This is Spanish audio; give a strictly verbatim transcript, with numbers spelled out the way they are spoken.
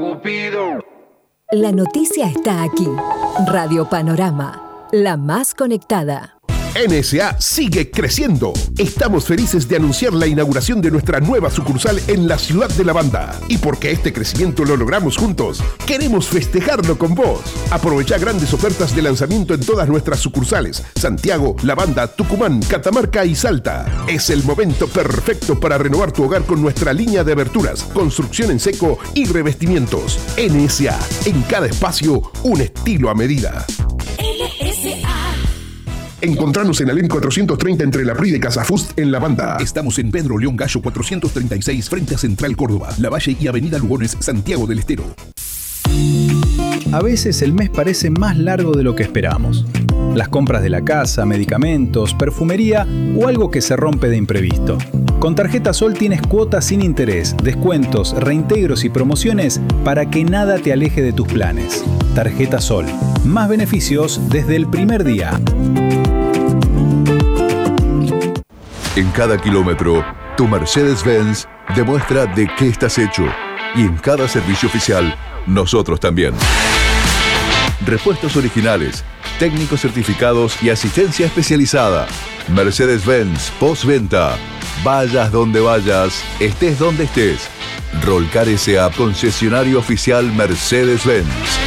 Cupido. La noticia está aquí. Radio Panorama, la más conectada. N S A sigue creciendo. Estamos felices de anunciar la inauguración de nuestra nueva sucursal en la ciudad de La Banda. Y porque este crecimiento lo logramos juntos, queremos festejarlo con vos. Aprovecha grandes ofertas de lanzamiento en todas nuestras sucursales: Santiago, La Banda, Tucumán, Catamarca y Salta. Es el momento perfecto para renovar tu hogar con nuestra línea de aberturas, construcción en seco y revestimientos. N S A, en cada espacio, un estilo a medida. N S A. Encontranos en Alén cuatrocientos treinta entre La Prix de Casafust en La Banda. Estamos en Pedro León Gallo cuatrocientos treinta y seis frente a Central Córdoba, Lavalle y Avenida Lugones, Santiago del Estero. A veces el mes parece más largo de lo que esperamos. Las compras de la casa, medicamentos, perfumería o algo que se rompe de imprevisto. Con Tarjeta Sol tienes cuotas sin interés, descuentos, reintegros y promociones para que nada te aleje de tus planes. Tarjeta Sol. Más beneficios desde el primer día. En cada kilómetro, tu Mercedes-Benz demuestra de qué estás hecho. Y en cada servicio oficial, nosotros también. Repuestos originales, técnicos certificados y asistencia especializada. Mercedes-Benz postventa. Vayas donde vayas, estés donde estés. Rolcar S A, concesionario oficial Mercedes-Benz.